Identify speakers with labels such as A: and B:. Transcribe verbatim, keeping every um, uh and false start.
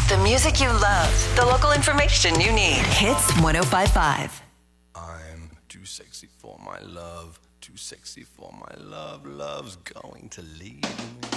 A: The music you love. The local information you need. Hits one oh five point five.
B: I'm too sexy for my love. Too sexy for my love. Love's going to leave me.